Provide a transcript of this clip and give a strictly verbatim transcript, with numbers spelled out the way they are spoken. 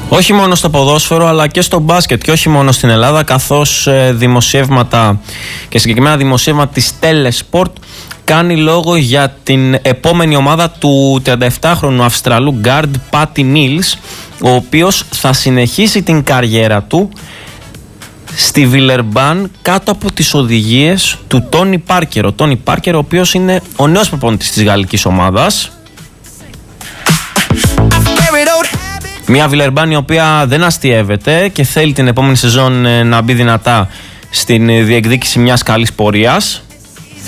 Όχι μόνο στο ποδόσφαιρο αλλά και στο μπάσκετ και όχι μόνο στην Ελλάδα, καθώς δημοσιεύματα και συγκεκριμένα δημοσίευμα της Telesport κάνει λόγο για την επόμενη ομάδα του τριανταεπτάχρονου Αυστραλού γκάρντ Πάτι Μίλς, ο οποίος θα συνεχίσει την καριέρα του στη Βιλερμπάν κάτω από τις οδηγίες του Τόνι Πάρκερ. Ο Τόνι Πάρκερ, ο οποίος είναι ο νέος προπονητής της γαλλικής ομάδας. Μια Βιλερμπάν η οποία δεν αστιεύεται και θέλει την επόμενη σεζόν να μπει δυνατά στην διεκδίκηση μιας καλής πορείας.